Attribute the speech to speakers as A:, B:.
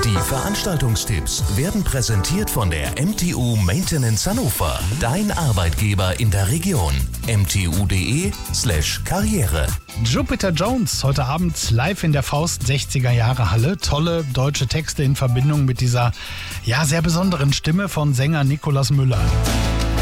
A: Die Veranstaltungstipps werden präsentiert von der MTU Maintenance Hannover. Dein Arbeitgeber in der Region. mtu.de/Karriere.
B: Jupiter Jones, heute Abend live in der Faust 60er Jahre Halle. Tolle deutsche Texte in Verbindung mit dieser sehr besonderen Stimme von Sänger Nikolaus Müller.